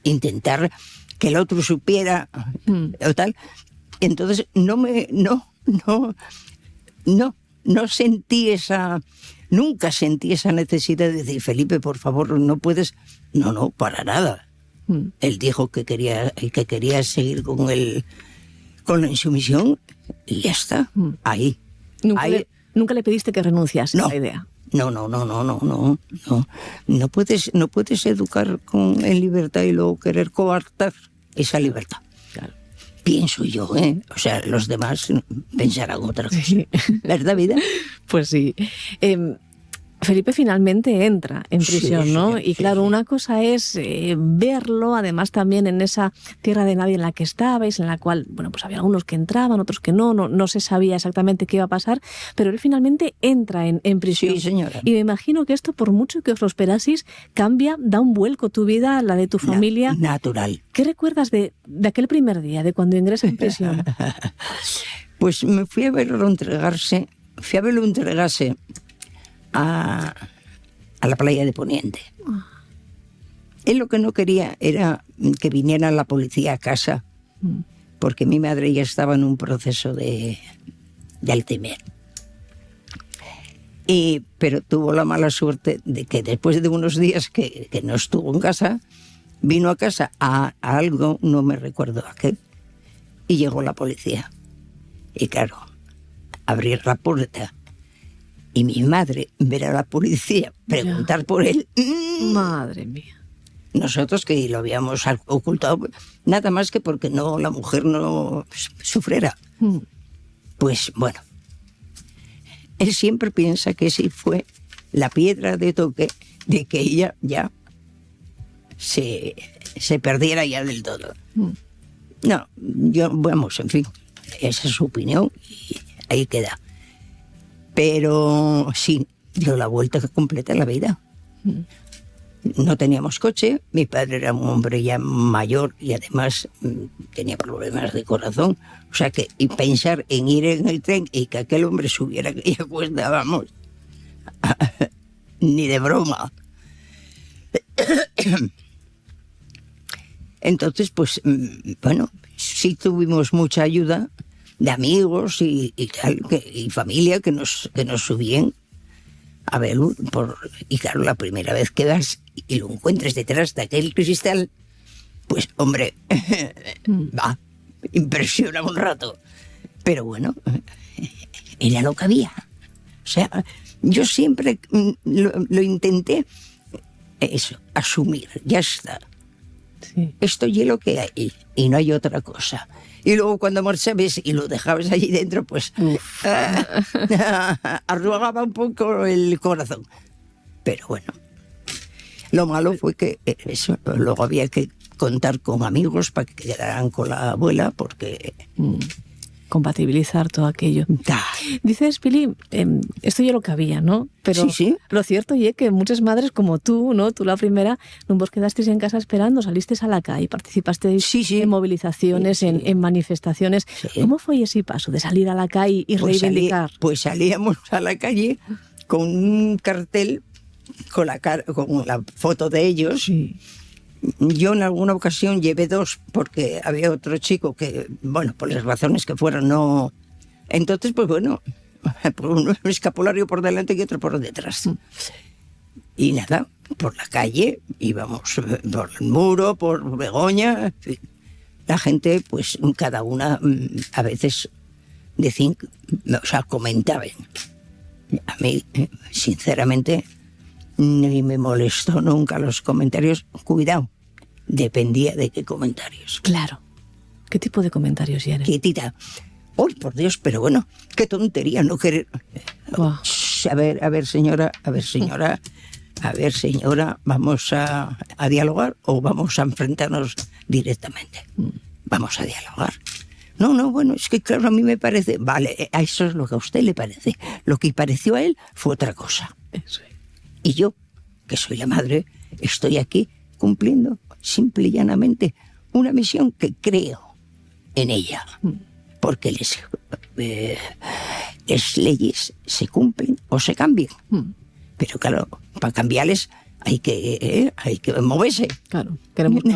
intentar que el otro supiera o tal. Entonces no sentí nunca sentí esa necesidad de decir, Felipe, por favor, no puedes. No, para nada. Él dijo que quería seguir con la insumisión y ya está. Ahí. ¿Nunca le pediste que renunciase a la idea? No. No puedes educar en libertad y luego querer coartar esa libertad. Claro. Pienso yo, O sea, los demás pensarán otra cosa. ¿Verdad, vida? Pues sí. Felipe finalmente entra en prisión, ¿no? Y claro, una cosa es verlo, además también en esa tierra de nadie en la que estabais, en la cual, bueno, pues había algunos que entraban, otros que no se sabía exactamente qué iba a pasar, pero él finalmente entra en prisión. Sí, señora. Y me imagino que esto, por mucho que os lo esperaseis, da un vuelco tu vida, la de tu familia. Natural. ¿Qué recuerdas de aquel primer día, de cuando ingresa en prisión? Pues me fui a verlo entregarse a la playa de Poniente. Él lo que no quería era que viniera la policía a casa, porque mi madre ya estaba en un proceso de Alzheimer. Pero tuvo la mala suerte de que después de unos días que no estuvo en casa, vino a casa a algo, no me recuerdo a qué, y llegó la policía. Y claro, abrir la puerta y mi madre ver a la policía preguntar por él. Madre mía. Nosotros que lo habíamos ocultado, nada más que porque la mujer no sufriera. Pues bueno, él siempre piensa que sí fue la piedra de toque de que ella ya se perdiera ya del todo. No, en fin, esa es su opinión y ahí queda. Pero sí, dio la vuelta completa a la vida. No teníamos coche, mi padre era un hombre ya mayor y además tenía problemas de corazón. O sea que y pensar en ir en el tren y que aquel hombre subiera aquella cuesta, vamos, ni de broma. Entonces, pues, bueno, sí tuvimos mucha ayuda de amigos y tal, y familia que nos subían a verlo. Y claro, la primera vez que vas y lo encuentres detrás de aquel cristal, pues, hombre, impresiona un rato. Pero bueno, era lo que había. O sea, yo siempre lo intenté, asumir, ya está. Sí. Esto es lo que hay y no hay otra cosa. Y luego cuando marchabas y lo dejabas allí dentro, pues arrugaba un poco el corazón. Pero bueno, lo malo fue que eso, luego había que contar con amigos para que quedaran con la abuela, porque compatibilizar todo aquello. Dices, Pili, esto ya lo que había, ¿no? Pero sí. Lo cierto es que muchas madres como tú, ¿no? Tú la primera, no vos quedasteis en casa esperando, salisteis a la calle, participasteis en movilizaciones, en manifestaciones. Sí. ¿Cómo fue ese paso de salir a la calle y reivindicar? Pues salíamos a la calle con un cartel con la foto de ellos. Sí. Yo en alguna ocasión llevé 2 porque había otro chico que, bueno, por las razones que fueron, no. Entonces, pues bueno, un escapulario por delante y otro por detrás. Y nada, por la calle, íbamos por el Muro, por Begoña. La gente, pues cada una, a veces decían, o sea, comentaban. A mí, sinceramente, ni me molestó nunca los comentarios. Cuidado, dependía de qué comentarios. Claro. ¿Qué tipo de comentarios eran? Quietita. ¡Uy, por Dios! Pero bueno, qué tontería no querer. Wow. A ver, señora, ¿vamos a dialogar o vamos a enfrentarnos directamente? Vamos a dialogar. No, bueno, es que claro, a mí me parece. Vale, a eso es lo que a usted le parece. Lo que pareció a él fue otra cosa. Eso es. Y yo, que soy la madre, estoy aquí cumpliendo simple y llanamente una misión que creo en ella. Porque las leyes se cumplen o se cambian. Pero claro, para cambiarles hay que moverse. Claro, queremos